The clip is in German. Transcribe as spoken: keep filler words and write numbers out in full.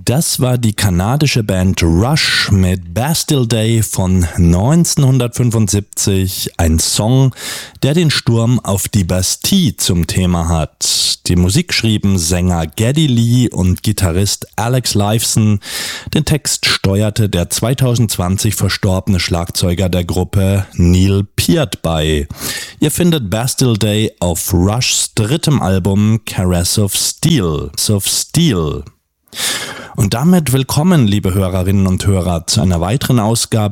Das war die kanadische Band Rush mit Bastille Day von neunzehnhundertfünfundsiebzig, ein Song, der den Sturm auf die Bastille zum Thema hat. Die Musik schrieben Sänger Geddy Lee und Gitarrist Alex Lifeson. Den Text steuerte der zweitausendzwanzig verstorbene Schlagzeuger der Gruppe Neil Peart bei. Ihr findet Bastille Day auf Rushs drittem Album Caress of Steel. of Steel. Und damit willkommen, liebe Hörerinnen und Hörer, zu einer weiteren Ausgabe